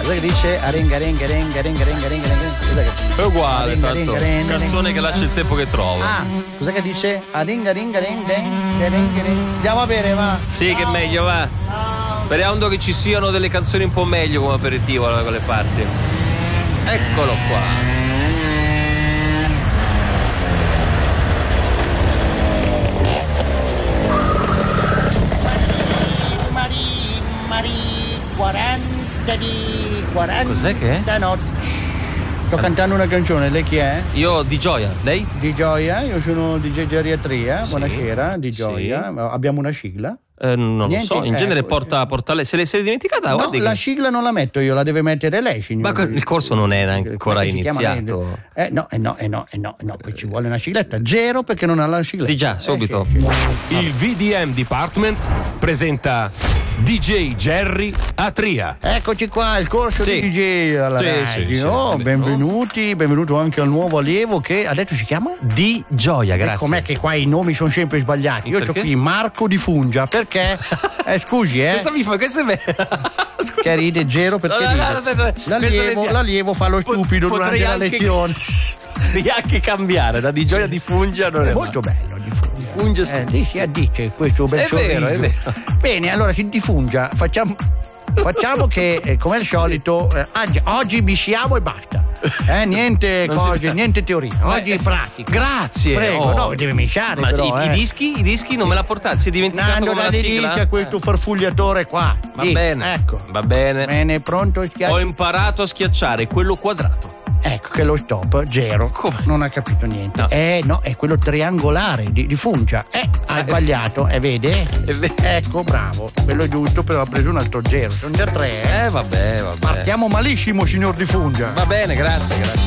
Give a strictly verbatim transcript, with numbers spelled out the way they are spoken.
Cos'è che dice? Arenga, arenga, arenga, arenga, arenga, arenga, arenga. Cos'è che è uguale, arenga, tanto. arenga, arenga, Canzone arenga. che lascia il tempo che trova. Ah, cos'è che dice? Arenga, arenga, arenga, arenga, arenga, arenga. Andiamo a bere, va. Sì, che è meglio, va. Speriamo che ci siano delle canzoni un po' meglio come aperitivo da quelle parti. Eccolo qua. quaranta di quaranta Cos'è che è? notti. Sto cantando una canzone, lei chi è? Io di Gioia, lei? Di Gioia, io sono di Geriatria, Sì. buonasera, di Gioia. Sì. Abbiamo una sigla? Eh, non Niente, lo so, in ecco. genere porta, porta lei. Se le sei dimenticata, No, guardi la che... sigla non la metto io, la deve mettere lei, signore. Ma il corso non è ancora Come si chiama? iniziato. Eh no, eh no, eh no, eh no, eh no, poi ci vuole una sigletta. Zero perché non ha la sigletta. Di già, subito. Eh, sì, sì. Il V D M Department presenta D J Jerry a Tria. Eccoci qua, il corso Sì. di D J alla Sì, radio. sì, sì. Oh, benvenuti, benvenuto anche al nuovo allievo che adesso si chiama? Di Gioia, E grazie. com'è che qua i nomi sono sempre sbagliati? Io ho Perché? qui Marco di Fungia, perché? Eh, scusi, eh? Questa mi fa, questo è vero. Che ride Gero perché No, no, no, ride. no, no, L'allievo, questo- l'allievo fa lo Pot- stupido potrei durante la anche- lezione. Devi anche cambiare da Di Gioia di Fungia, non è, È molto bello di Fungia. Fungia sì. Eh, lì si addice questo bel È vero, sorriso. è vero. Bene, allora si di Fungia, facciamo, facciamo che eh, come al solito eh, oggi, oggi bisciamo e basta. Eh, niente Non si cose, fa. niente teoria. Oggi Eh, pratica. Grazie. Prego, oh. no, deve misciare Ma però, i, i eh. dischi, i dischi non me l'ha portati, si è dimenticato Nando come da la sigla? a questo farfugliatore qua. Va Lì, bene. Ecco. Va bene. Bene, pronto? Schiaccia. Ho imparato a schiacciare quello quadrato. Ecco che lo stop, zero. Come? Non ha capito niente. No. Eh no, è quello triangolare di, di Fungia. Eh, ha sbagliato, eh, vede? È vero. Ecco, bravo. Quello è giusto, però ha preso un altro zero. Sono già tre, eh. Eh vabbè, vabbè. Partiamo malissimo, signor di Fungia. Va bene, grazie, grazie.